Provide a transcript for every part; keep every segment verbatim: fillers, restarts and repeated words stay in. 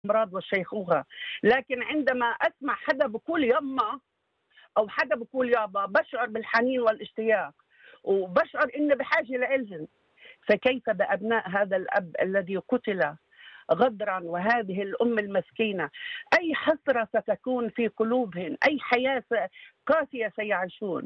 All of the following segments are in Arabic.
الأمراض والشيخوخة. لكن عندما أسمع حدا بقول يما أو حدا بقول يابا بشعر بالحنين والاشتياق، وبشعر إني بحاجة لإلهم. فكيف بأبناء هذا الأب الذي قتل غدرا، وهذه الأم المسكينة؟ أي حسرة ستكون في قلوبهم، أي حياة قاسية سيعيشون.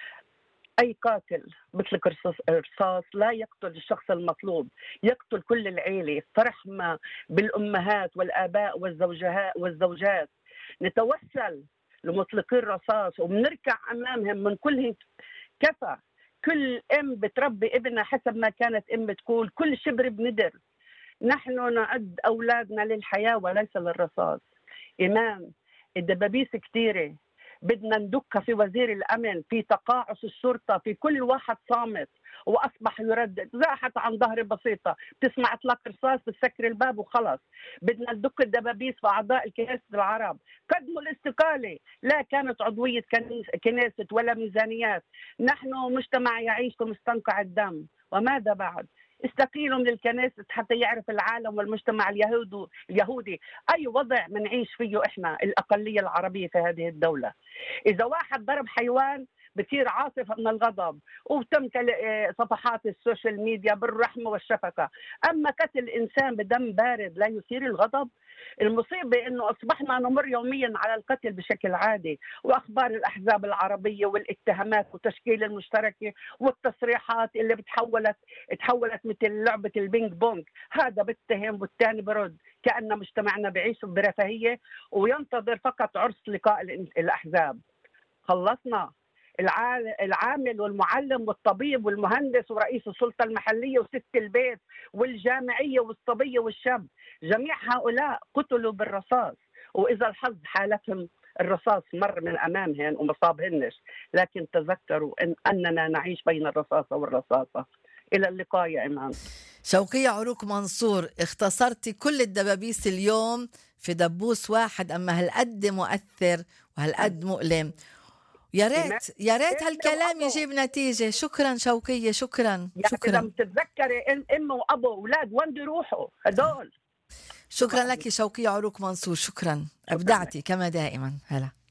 أي قاتل مثل الرصاص لا يقتل الشخص المطلوب، يقتل كل العيلة. فرحمة بالأمهات والآباء والزوجات والزوجات. نتوسل لمطلقي الرصاص وبنركع أمامهم من كل كفى. كل أم بتربي ابنها حسب ما كانت أم تقول، كل شبر بندر. نحن نعد أولادنا للحياة وليس للرصاص. إمام، الدبابيس كثيرة، بدنا ندك في وزير الأمن، في تقاعس الشرطة، في كل واحد صامت وأصبح يردد. زاحت عن ظهر بسيطة، بتسمع إطلاق رصاص بتسكر الباب وخلص. بدنا ندك الدبابيس في أعضاء الكنيسة العرب. قدموا الاستقالة، لا كانت عضوية كنيسة ولا ميزانيات. نحن مجتمع يعيش في مستنقع الدم، وماذا بعد؟ استقيلوا من الكنيسة حتى يعرف العالم والمجتمع اليهودي اليهودي أي وضع منعيش فيه إحنا الأقلية العربية في هذه الدولة. إذا واحد ضرب حيوان بتصير عاصفة من الغضب وبتمتلئ صفحات السوشيال ميديا بالرحمة والشفقة. أما قتل إنسان بدم بارد لا يثير الغضب. المصيبة إنه أصبحنا نمر يوميا على القتل بشكل عادي، وأخبار الأحزاب العربية والاتهامات والتشكيل المشتركة والتصريحات اللي بتحولت تحولت مثل لعبة البينج بونج. هذا بيتهم والثاني برد، كأن مجتمعنا بعيش برفاهية وينتظر فقط عرس لقاء الأحزاب. خلصنا. العامل والمعلم والطبيب والمهندس ورئيس السلطة المحلية وست البيت والجامعية والصبية والشاب، جميع هؤلاء قتلوا بالرصاص. وإذا الحظ حالتهم الرصاص مر من أمامهن وما صابهنش. لكن تذكروا إن أننا نعيش بين الرصاصة والرصاصة. إلى اللقاء يا إمام. شوقية عروق منصور، اختصرتي كل الدبابيس اليوم في دبوس واحد، أما هالقد مؤثر وهالقد مؤلم. يا ريت يا ريت هالكلام يجيب نتيجة. شكرا شوقية، شكرا يعني شكرا. إذا بتتذكري أم وأبو وأولاد وين بيروحوا هدول. شكرا لك شوقية عروق منصور، شكرا، أبدعتي كما دائما. هلا.